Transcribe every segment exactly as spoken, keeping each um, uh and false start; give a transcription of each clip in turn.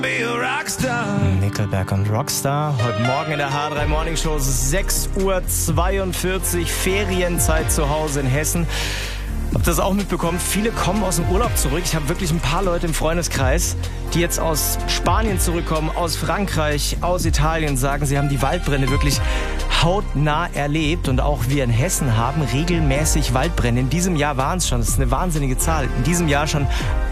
Nickelback und Rockstar. Heute Morgen in der H drei Morning Show, sechs Uhr zweiundvierzig, Ferienzeit zu Hause in Hessen. Habt ihr das auch mitbekommen? Viele kommen aus dem Urlaub zurück. Ich habe wirklich ein paar Leute im Freundeskreis, die jetzt aus Spanien zurückkommen, aus Frankreich, aus Italien, sagen, sie haben die Waldbrände wirklich hautnah erlebt. Und auch wir in Hessen haben regelmäßig Waldbrände. In diesem Jahr waren es schon, das ist eine wahnsinnige Zahl, in diesem Jahr schon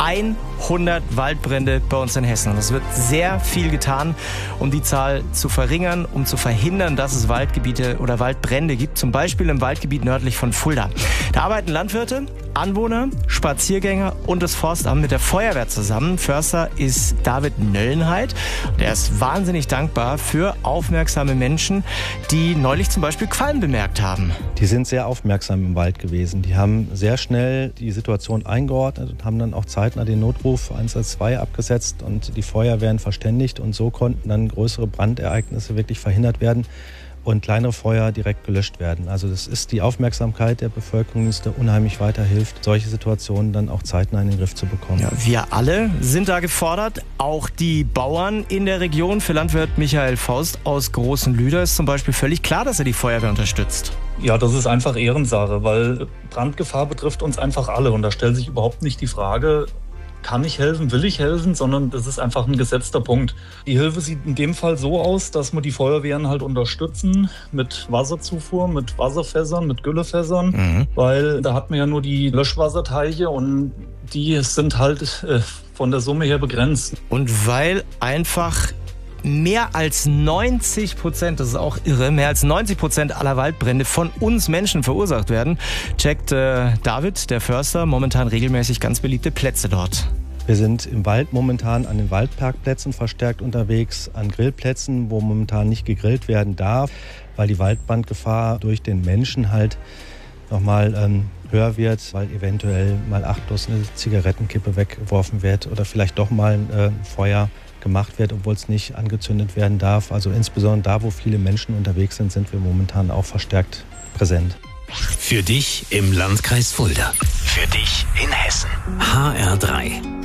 hundert Waldbrände bei uns in Hessen. Und es wird sehr viel getan, um die Zahl zu verringern, um zu verhindern, dass es Waldgebiete oder Waldbrände gibt. Zum Beispiel im Waldgebiet nördlich von Fulda. Da arbeiten Landwirte, Anwohner, Spaziergänger und das Forstamt mit der Feuerwehr zusammen. Förster ist David Nöllenheit. Der ist wahnsinnig dankbar für aufmerksame Menschen, die neulich zum Beispiel Qualm bemerkt haben. Die sind sehr aufmerksam im Wald gewesen. Die haben sehr schnell die Situation eingeordnet und haben dann auch zeitnah den Notruf eins eins zwei abgesetzt und die Feuerwehren verständigt. Und so konnten dann größere Brandereignisse wirklich verhindert werden und kleinere Feuer direkt gelöscht werden. Also das ist die Aufmerksamkeit der Bevölkerung, die unheimlich weiterhilft, solche Situationen dann auch zeitnah in den Griff zu bekommen. Ja, wir alle sind da gefordert, auch die Bauern in der Region. Für Landwirt Michael Faust aus Großen Lüder ist zum Beispiel völlig klar, dass er die Feuerwehr unterstützt. Ja, das ist einfach Ehrensache, weil Brandgefahr betrifft uns einfach alle und da stellt sich überhaupt nicht die Frage, kann ich helfen, will ich helfen, sondern das ist einfach ein gesetzter Punkt. Die Hilfe sieht in dem Fall so aus, dass wir die Feuerwehren halt unterstützen mit Wasserzufuhr, mit Wasserfässern, mit Güllefässern, mhm. weil da hat man ja nur die Löschwasserteiche und die sind halt äh, von der Summe her begrenzt. Und weil einfach mehr als neunzig Prozent, das ist auch irre, mehr als neunzig Prozent aller Waldbrände von uns Menschen verursacht werden, checkt äh, David, der Förster, momentan regelmäßig ganz beliebte Plätze dort. Wir sind im Wald momentan an den Waldparkplätzen verstärkt unterwegs, an Grillplätzen, wo momentan nicht gegrillt werden darf, weil die Waldbrandgefahr durch den Menschen halt nochmal ähm, höher wird, weil eventuell mal achtlos eine Zigarettenkippe weggeworfen wird oder vielleicht doch mal ein äh, Feuer gemacht wird, obwohl es nicht angezündet werden darf. Also insbesondere da, wo viele Menschen unterwegs sind, sind wir momentan auch verstärkt präsent. Für dich im Landkreis Fulda. Für dich in Hessen. H R drei.